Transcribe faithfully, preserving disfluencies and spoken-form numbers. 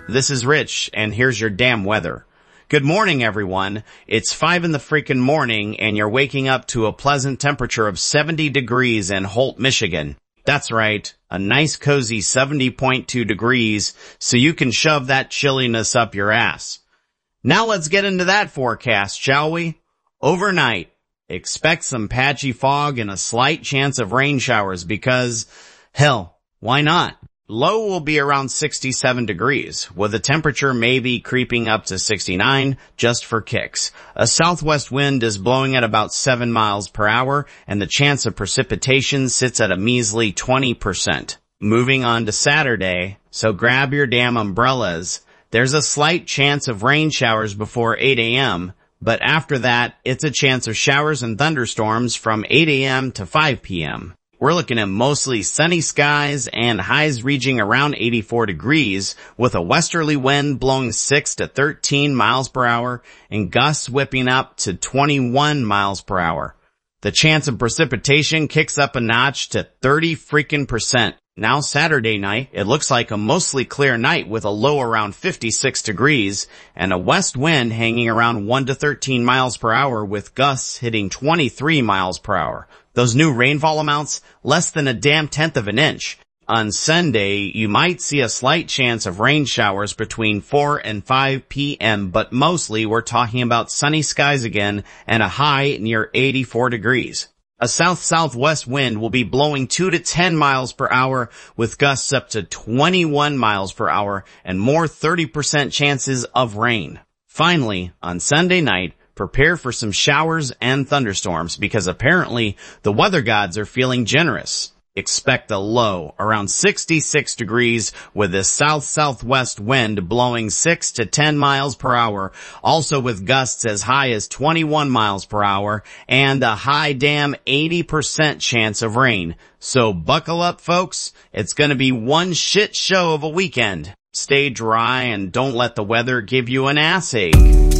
This is Rich, and here's your damn weather. Good morning, everyone. It's five in the freaking morning, and you're waking up to a pleasant temperature of seventy degrees in Holt, Michigan. That's right, a nice cozy seventy point two degrees, so you can shove that chilliness up your ass. Now let's get into that forecast, shall we? Overnight, expect some patchy fog and a slight chance of rain showers because, hell, why not? Low will be around sixty-seven degrees, with the temperature maybe creeping up to sixty-nine just for kicks. A southwest wind is blowing at about seven miles per hour, and the chance of precipitation sits at a measly twenty percent. Moving on to Saturday, so grab your damn umbrellas. There's a slight chance of rain showers before eight a.m., but after that, it's a chance of showers and thunderstorms from eight a.m. to five p.m. We're looking at mostly sunny skies and highs reaching around eighty-four degrees with a westerly wind blowing six to thirteen miles per hour and gusts whipping up to twenty-one miles per hour. The chance of precipitation kicks up a notch to thirty freaking percent. Now Saturday night, it looks like a mostly clear night with a low around fifty-six degrees and a west wind hanging around one to thirteen miles per hour with gusts hitting twenty-three miles per hour. Those new rainfall amounts, less than a damn tenth of an inch. On Sunday, you might see a slight chance of rain showers between four and five p.m., but mostly we're talking about sunny skies again and a high near eighty-four degrees. A south-southwest wind will be blowing two to ten miles per hour with gusts up to twenty-one miles per hour and more thirty percent chances of rain. Finally, on Sunday night, prepare for some showers and thunderstorms because apparently the weather gods are feeling generous. Expect a low around sixty-six degrees with a south-southwest wind blowing six to ten miles per hour, also with gusts as high as twenty-one miles per hour and a high damn eighty percent chance of rain. So buckle up, folks. It's going to be one shit show of a weekend. Stay dry and don't let the weather give you an ass ache.